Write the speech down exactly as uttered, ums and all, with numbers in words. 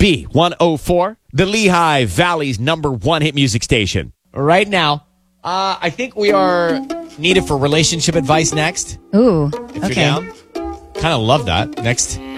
B one oh four, the Lehigh Valley's number one hit music station. Right now, uh, I think we are needed for relationship advice next. Ooh, If okay. you're down. Kind of love that. Next.